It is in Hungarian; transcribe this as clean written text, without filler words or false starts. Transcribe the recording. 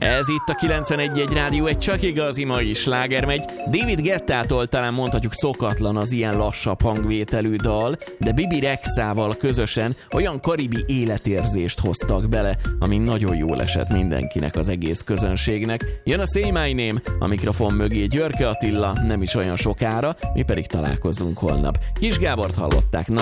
Ez itt a 91.1 Rádió, egy csak igazi mai sláger megy. David Guettától talán mondhatjuk szokatlan az ilyen lassabb hangvételű dal, de Bibi Rexával közösen olyan karibi életérzést hoztak bele, ami nagyon jól esett mindenkinek, az egész közönségnek. Jön a Say My Name, a mikrofon mögé Györke Attila, nem is olyan sokára, mi pedig találkozunk holnap. Kis Gábort hallották,